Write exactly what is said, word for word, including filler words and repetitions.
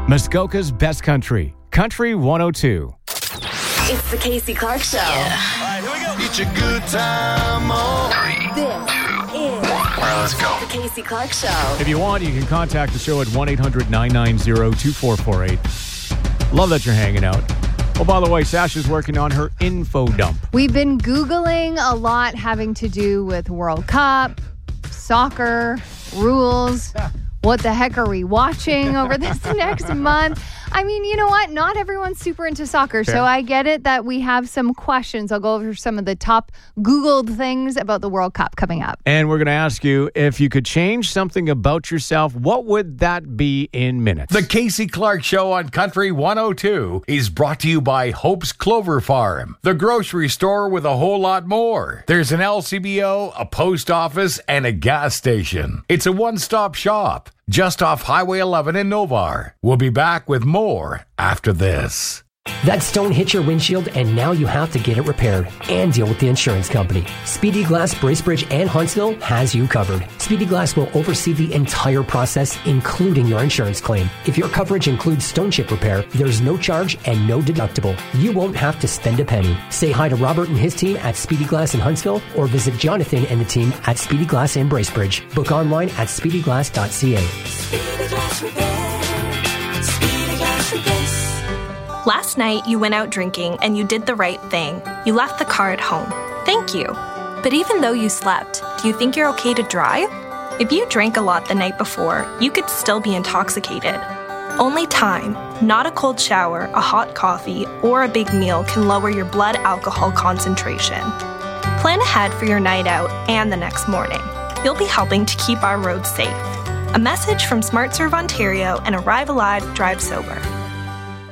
Muskoka's best country, Country one oh two. It's the Casey Clark Show. Yeah. All right, here we go. It's a good time. Oh. Three, this is All right, let's go. the Casey Clark Show. If you want, you can contact the show at one eight hundred nine nine zero two four four eight. Love that you're hanging out. Oh, by the way, Sasha's working on her info dump. We've been Googling a lot having to do with World Cup, soccer, rules. What the heck are we watching over this next month? I mean, you know what? Not everyone's super into soccer, Fair. so I get it that we have some questions. I'll go over some of the top Googled things about the World Cup coming up. And we're going to ask you, if you could change something about yourself, what would that be in minutes? The Casey Clark Show on Country one oh two is brought to you by Hope's Clover Farm, the grocery store with a whole lot more. There's an L C B O, a post office, and a gas station. It's a one-stop shop just off Highway eleven in Novar. We'll be back with more after this. That stone hit your windshield and now you have to get it repaired and deal with the insurance company. Speedy Glass, Bracebridge, and Huntsville has you covered. Speedy Glass will oversee the entire process, including your insurance claim. If your coverage includes stone chip repair, there's no charge and no deductible. You won't have to spend a penny. Say hi to Robert and his team at Speedy Glass in Huntsville or visit Jonathan and the team at Speedy Glass in Bracebridge. Book online at speedy glass dot c a. Speedy Glass Repair. Speedy Glass Repairs. Last night, you went out drinking and you did the right thing. You left the car at home. Thank you. But even though you slept, do you think you're okay to drive? If you drank a lot the night before, you could still be intoxicated. Only time, not a cold shower, a hot coffee, or a big meal can lower your blood alcohol concentration. Plan ahead for your night out and the next morning. You'll be helping to keep our roads safe. A message from SmartServe Ontario and Arrive Alive, Drive Sober.